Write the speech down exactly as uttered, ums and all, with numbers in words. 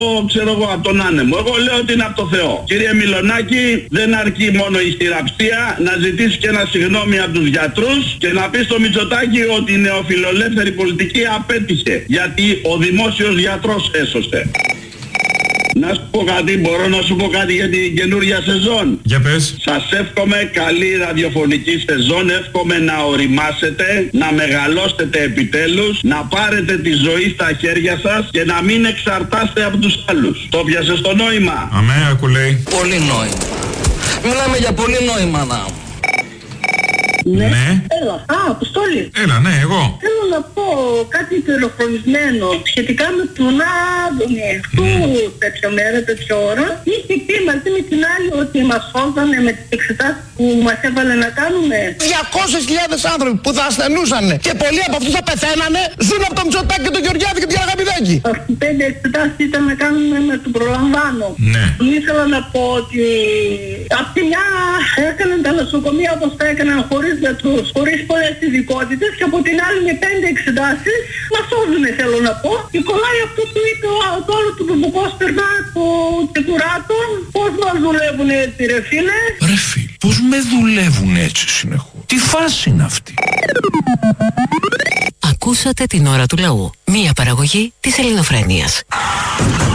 ξέρω εγώ, από τον άνεμο. Εγώ λέω ότι είναι από το Θεό. Κύριε Μιλονάκη, δεν αρκεί μόνο η χειραψία, να ζητήσει και ένα συγγνώμη από τους γιατρούς και να πει στο Μητσοτάκη ότι η νεοφιλελεύθερη πολιτική απέτυχε. Γιατί ο δημόσιος γιατρός έσωσε. Να σου πω κάτι, μπορώ να σου πω κάτι για την καινούργια σεζόν. Για πες. Σας εύχομαι καλή ραδιοφωνική σεζόν, εύχομαι να οριμάσετε, να μεγαλώσετε επιτέλους, να πάρετε τη ζωή στα χέρια σας και να μην εξαρτάστε από τους άλλους. Το πιάσες το νόημα? Αμέ, ακουλέει. Πολύ νόημα. Μιλάμε για πολύ νόημα, να. Ναι. Ναι. Έλα. Α, Αποστόλη. Έλα, ναι, εγώ. Θέλω να πω κάτι πληροφορισμένο σχετικά με τον Άδωνη. Αυτού τέτοια μέρα, τέτοια ώρα, είχε πει μαζί με την άλλη ότι μας σώζανε με τις εξετάσεις που μας έβαλε να κάνουμε. διακόσιες χιλιάδες άνθρωποι που θα ασθενούσαν και πολλοί από αυτούς θα πεθαίνανε, ζουν από τον Μητσοτάκη και τον Γεωργιάδη και την Αγαπηδάκη. Αυτοί οι πέντε εξετάσεις ήταν να κάνουμε με τον προλαμβάνω. Ναι. Ήθελα να πω ότι απ' τη μια έκαναν τα νοσοκομεία όπως τα έκαναν χωρίς γιατρούς, χωρίς πολλές ειδικότητες, και από την άλλη με πέντε εξετάσεις μας σώζουνε, θέλω να πω. Και κολλάει αυτό που είπε ο, το άλλο του Μπουμποκόσπερνα, το Τεκουράτο. Πώς μας δουλεύουν έτσι, ρε φίλε? Ρε φίλε, πώς με δουλεύουν έτσι συνεχώς? Τι φάση είναι αυτή? Ακούσατε την ώρα του λαού. Μία παραγωγή της Ελληνοφρένειας.